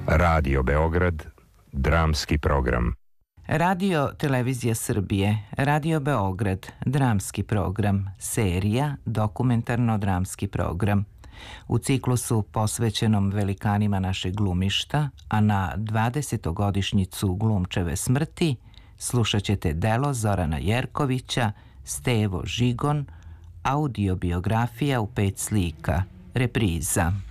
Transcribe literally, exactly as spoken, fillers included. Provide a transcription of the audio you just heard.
Radio Beograd, dramski program. Radio Televizija Srbije, Radio Beograd, dramski program, serija dokumentarno-dramski program. U ciklusu posvećenom velikanima našeg glumišta, a na dvadesetogodišnjicu glumčeve smrti, slušat ćete delo Zorana Jerkovića, Stevo Žigon, audiobiografija u pet slika, repriza.